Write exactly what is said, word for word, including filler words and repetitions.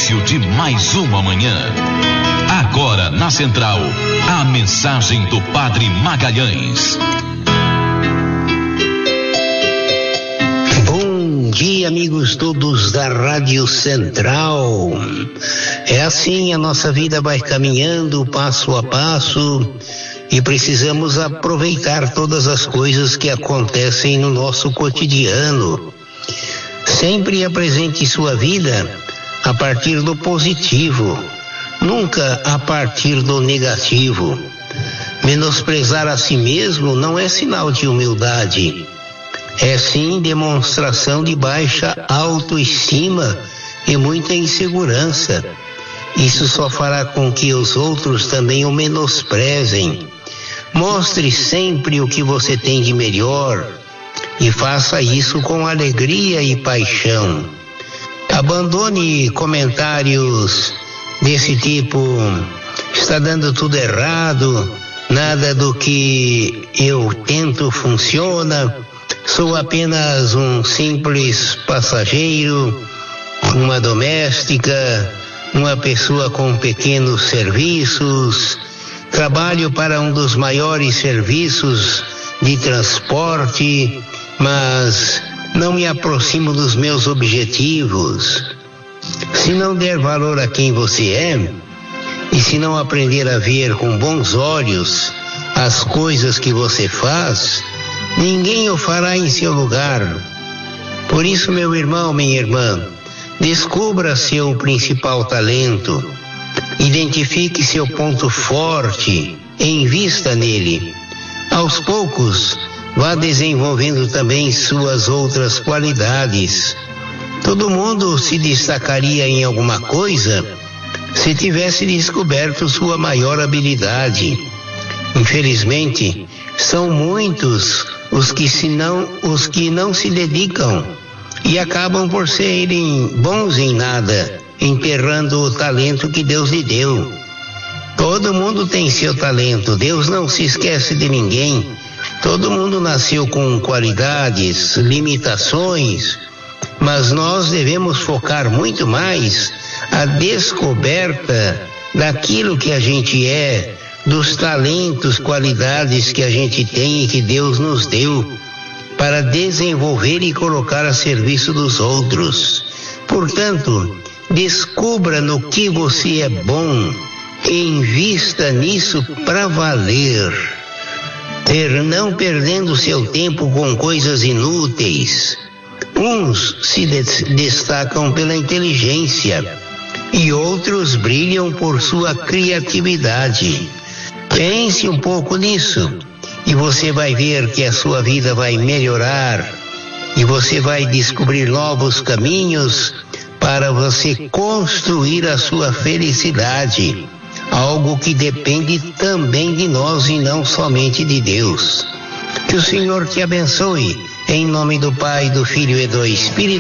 início de mais uma manhã. Agora na Central, a mensagem do Padre Magalhães. Bom dia, amigos todos da Rádio Central. É assim, a nossa vida vai caminhando passo a passo e precisamos aproveitar todas as coisas que acontecem no nosso cotidiano. Sempre apresente sua vida a partir do positivo, nunca a partir do negativo. Menosprezar a si mesmo não é sinal de humildade, é sim demonstração de baixa autoestima e muita insegurança. Isso só fará com que os outros também o menosprezem. Mostre sempre o que você tem de melhor e faça isso com alegria e paixão. Abandone comentários desse tipo: está dando tudo errado, nada do que eu tento funciona, sou apenas um simples passageiro, uma doméstica, uma pessoa com pequenos serviços, trabalho para um dos maiores serviços de transporte, mas não me aproximo dos meus objetivos. Se não der valor a quem você é, e se não aprender a ver com bons olhos as coisas que você faz, ninguém o fará em seu lugar. Por isso, meu irmão, minha irmã, descubra seu principal talento, identifique seu ponto forte e invista nele. Aos poucos, vá desenvolvendo também suas outras qualidades. Todo mundo se destacaria em alguma coisa se tivesse descoberto sua maior habilidade. Infelizmente, são muitos os que, se não, os que não se dedicam e acabam por serem bons em nada, enterrando o talento que Deus lhe deu. Todo mundo tem seu talento, Deus não se esquece de ninguém. Todo mundo nasceu com qualidades, limitações, mas nós devemos focar muito mais a descoberta daquilo que a gente é, dos talentos, qualidades que a gente tem e que Deus nos deu, para desenvolver e colocar a serviço dos outros. Portanto, descubra no que você é bom e invista nisso para valer. Ter, não perdendo seu tempo com coisas inúteis. Uns se de- destacam pela inteligência e outros brilham por sua criatividade. Pense um pouco nisso e você vai ver que a sua vida vai melhorar e você vai descobrir novos caminhos para você construir a sua felicidade. Algo que depende também de nós e não somente de Deus. Que o Senhor te abençoe, em nome do Pai, do Filho e do Espírito